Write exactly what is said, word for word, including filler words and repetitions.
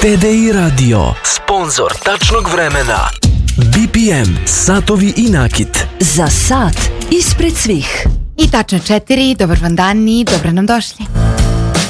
T D I Radio, sponzor tačnog vremena. B P M, satovi i nakit. Za sat ispred svih. I tačno četiri, dobar vam dan i dobro nam došli.